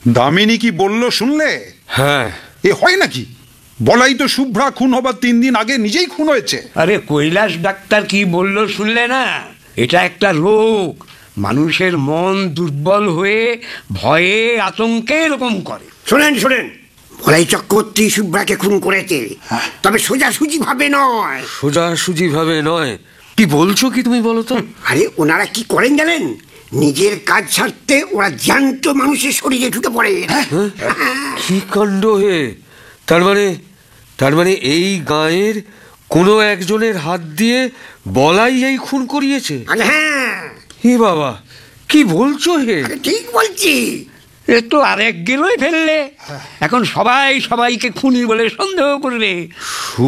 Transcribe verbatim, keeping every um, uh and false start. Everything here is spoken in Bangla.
দামিনী কি বলল শুনলে? হ্যাঁ। এ হয় নাকি? বলাই তো শুভ্রা খুন হবার তিন দিন আগে নিজেই খুন হয়েছে। আরে কৈলাস ডাক্তার কি বলল শুনলে না? এটা একটা রোগ, মানুষের মন দুর্বল হয়ে ভয়ে আতঙ্কে এরকম করে। শোনেন শোনেন, বলাই চক্রবর্তী শুভ্রাকে খুন করেছে, তবে সোজাসুজি ভাবে নয়। সোজাসুজি ভাবে নয়? কি বলছো কি তুমি, বলো তো? আরে ওনারা কি করেন জানেন? নিজের কাজ ছাড়তে ওরা জ্যান্ত মানুষের শরীরে ঢুকে পড়ে। কি কাণ্ড হে! তার মানে তার মানে এই গাঁয়ের কোনো একজনের হাত দিয়ে বলাই এই খুন করিয়েছে? হ্যাঁ, হে বাবা, কি বলছো হে? ঠিক বলছি। এ তো আরেক গেলই ফেললে, এখন সবাই সবাইকে খুনি বলে সন্দেহ করবে।